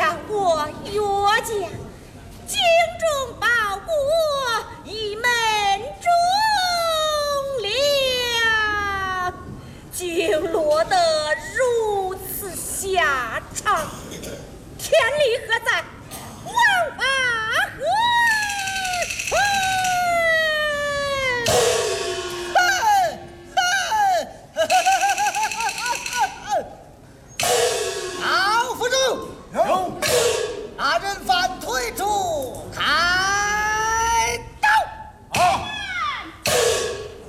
让我岳家精忠报国，一门忠良，竟落得如此下场，天理何在？王法何老夫主，